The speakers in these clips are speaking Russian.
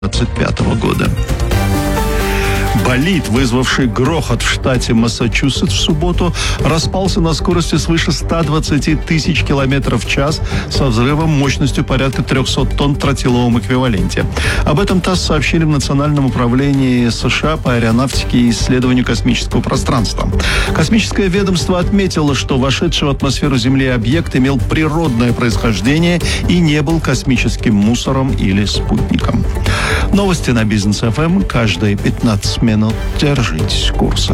2025 года. Болид, вызвавший грохот в штате Массачусетс в субботу, распался на скорости свыше 120 тысяч километров в час со взрывом мощностью порядка 300 тонн в тротиловом эквиваленте. Об этом ТАСС сообщили в Национальном управлении США по аэронавтике и исследованию космического пространства. Космическое ведомство отметило, что вошедший в атмосферу Земли объект имел природное происхождение и не был космическим мусором или спутником. Новости на Бизнес ФМ каждые 15 минут. Держитесь курса.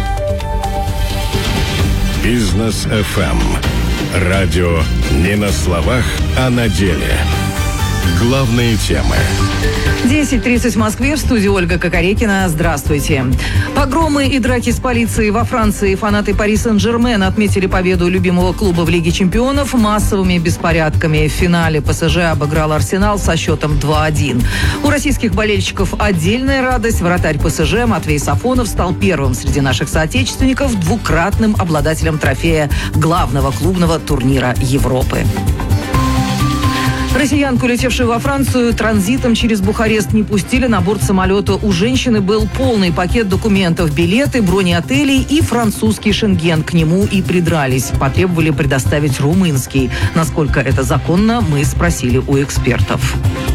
Бизнес ФМ. Радио не на словах, а на деле. Главные темы. 10:30 в Москве. В студии Ольга Кокорекина. Здравствуйте. Погромы и драки с полицией во Франции. Фанаты Пари Сен-Жермен отметили победу любимого клуба в Лиге чемпионов массовыми беспорядками. В финале ПСЖ обыграл Арсенал со счетом 2-1. У российских болельщиков отдельная радость. Вратарь ПСЖ Матвей Сафонов стал первым среди наших соотечественников двукратным обладателем трофея главного клубного турнира Европы. Россиянку, летевшую во Францию, транзитом через Бухарест не пустили. На борт самолета у женщины был полный пакет документов, билеты, брони отелей и французский шенген. К нему и придрались. Потребовали предоставить румынский. Насколько это законно, мы спросили у экспертов.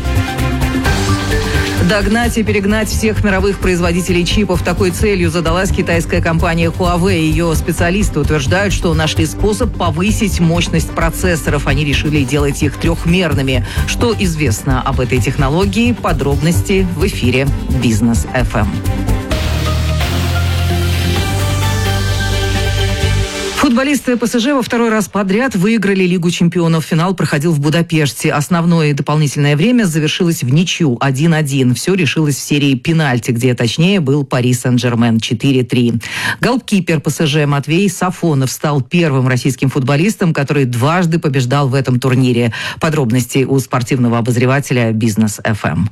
Догнать и перегнать всех мировых производителей чипов. Такой целью задалась китайская компания Huawei. Ее специалисты утверждают, что нашли способ повысить мощность процессоров. Они решили делать их трехмерными. Что известно об этой технологии? Подробности в эфире Бизнес ФМ. Футболисты ПСЖ во второй раз подряд выиграли Лигу чемпионов. Финал проходил в Будапеште. Основное и дополнительное время завершилось в ничью 1-1. Все решилось в серии пенальти, где точнее был Пари Сен-Жермен 4-3. Голкипер ПСЖ Матвей Сафонов стал первым российским футболистом, который дважды побеждал в этом турнире. Подробности у спортивного обозревателя Бизнес ФМ.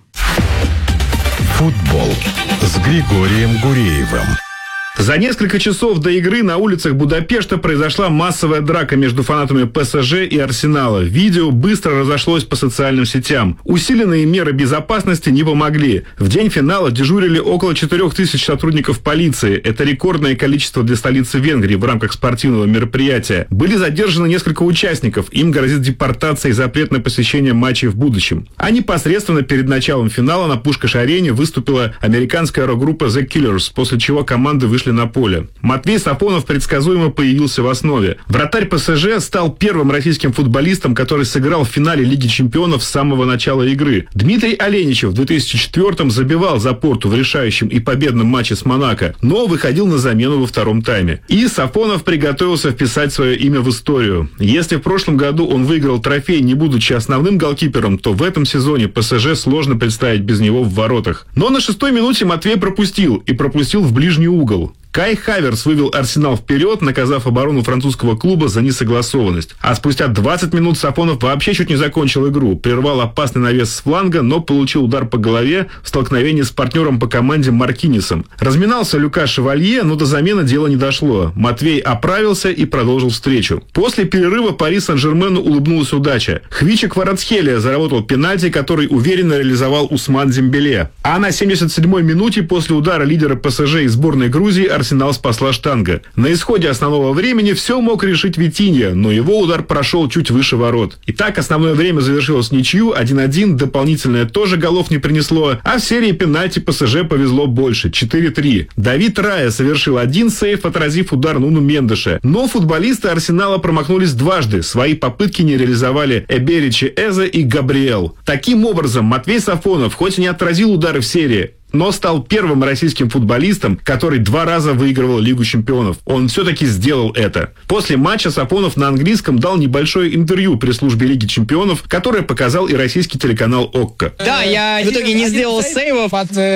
Футбол с Григорием Гуреевым. За несколько часов до игры на улицах Будапешта произошла массовая драка между фанатами ПСЖ и Арсенала. Видео быстро разошлось по социальным сетям. Усиленные меры безопасности не помогли. В день финала дежурили около 4000 сотрудников полиции. Это рекордное количество для столицы Венгрии в рамках спортивного мероприятия. Были задержаны несколько участников. Им грозит депортация и запрет на посещение матчей в будущем. А непосредственно перед началом финала на Пушкаш-арене выступила американская рок-группа The Killers, после чего команды вышли на поле. Матвей Сафонов предсказуемо появился в основе. Вратарь ПСЖ стал первым российским футболистом, который сыграл в финале Лиги чемпионов с самого начала игры. Дмитрий Оленичев в 2004-м забивал за Порту в решающем и победном матче с Монако, но выходил на замену во втором тайме. И Сафонов приготовился вписать свое имя в историю. Если в прошлом году он выиграл трофей, не будучи основным голкипером, то в этом сезоне ПСЖ сложно представить без него в воротах. Но на 6-й минуте Матвей пропустил в ближний угол. Кай Хаверс вывел Арсенал вперед, наказав оборону французского клуба за несогласованность. А спустя 20 минут Сафонов вообще чуть не закончил игру. Прервал опасный навес с фланга, но получил удар по голове в столкновении с партнером по команде Маркинисом. Разминался Люка Шевалье, но до замены дело не дошло. Матвей оправился и продолжил встречу. После перерыва Пари Сен-Жермену улыбнулась удача. Хвича Кварацхелия заработал пенальти, который уверенно реализовал Усман Дембеле. А на 77-й минуте после удара лидера ПСЖ из сборной Грузии Арсенал спасла штанга. На исходе основного времени все мог решить Витинья, но его удар прошел чуть выше ворот. Итак, основное время завершилось ничью, 1-1, дополнительное тоже голов не принесло, а в серии пенальти ПСЖ повезло больше, 4-3. Давид Рая совершил один сейв, отразив удар Нуну Мендеша. Но футболисты Арсенала промахнулись дважды, свои попытки не реализовали Эберичи Эзе и Габриэл. Таким образом, Матвей Сафонов хоть и не отразил удары в серии, но стал первым российским футболистом, который 2 раза выигрывал Лигу чемпионов. Он все-таки сделал это. После матча Сафонов на английском дал небольшое интервью пресс-службе Лиги чемпионов, которое показал и российский телеканал ОККО. Да, я в итоге не сделал сейвов,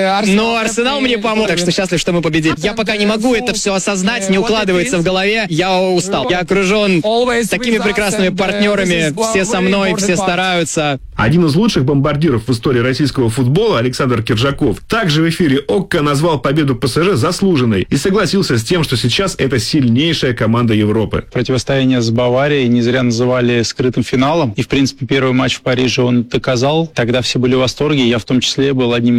но Арсенал мне помог, так что счастлив, что мы победили. Я пока не могу это все осознать, не укладывается в голове. Я устал. Я окружен такими прекрасными партнерами. Все со мной, все стараются. Один из лучших бомбардиров в истории российского футбола, Александр Киржаков, также в эфире ОККО назвал победу ПСЖ заслуженной и согласился с тем, что сейчас это сильнейшая команда Европы. Противостояние с Баварией не зря называли скрытым финалом. И, в принципе, первый матч в Париже он доказал. Тогда все были в восторге. Я в том числе был одним